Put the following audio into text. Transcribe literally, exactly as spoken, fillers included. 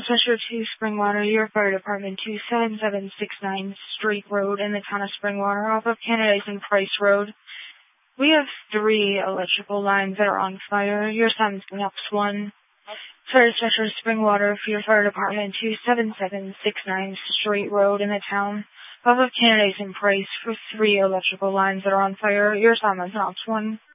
Special to Springwater, your fire department, two seven seven six nine Street Road in the town of Springwater off of Canada's and Price Road. We have three electrical lines that are on fire. Your son's the next one. Fire Special Springwater for your fire department, two seven seven six nine Street Road in the town off of Canada's and Price for three electrical lines that are on fire. Your son is the next one.